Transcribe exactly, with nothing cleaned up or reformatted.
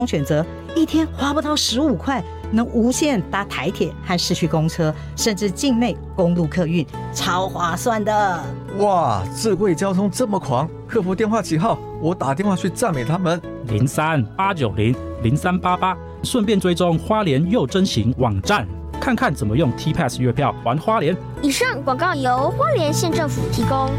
选择，一天花不到十五块，能无限搭台铁和市区公车，甚至境内公路客运，超划算的。 哇，智慧交通这么狂，客服电话几号？我打电话去赞美他们。 零三八九零零三八八，顺便追踪花莲又真行网站，看看怎么用 T Pass 月票玩花莲。 以上广告由花莲县政府提供。